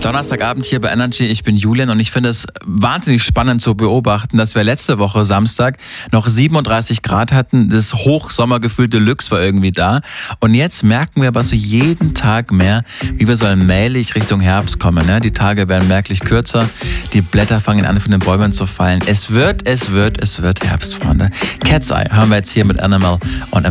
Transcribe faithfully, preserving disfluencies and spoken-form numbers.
Donnerstagabend hier bei Energy. Ich bin Julian und ich finde es wahnsinnig spannend zu beobachten, dass wir letzte Woche Samstag noch siebenunddreißig Grad hatten. Das Hochsommergefühl Deluxe war irgendwie da. Und jetzt merken wir aber so jeden Tag mehr, wie wir so allmählich Richtung Herbst kommen. Ne? Die Tage werden merklich kürzer. Die Blätter fangen an, von den Bäumen zu fallen. Es wird, es wird, es wird Herbst, Freunde. Cat's Eye hören wir jetzt hier mit Animal und